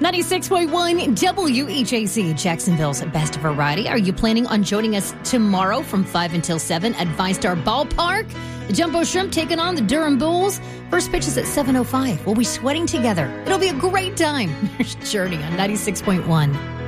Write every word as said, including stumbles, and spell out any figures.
ninety-six point one W H A C, Jacksonville's best variety. Are you planning on joining us tomorrow from five until seven at VyStar Ballpark? The Jumbo Shrimp taking on the Durham Bulls. First pitch is at seven oh five. We'll be sweating together. It'll be a great time. There's Journey on ninety-six point one.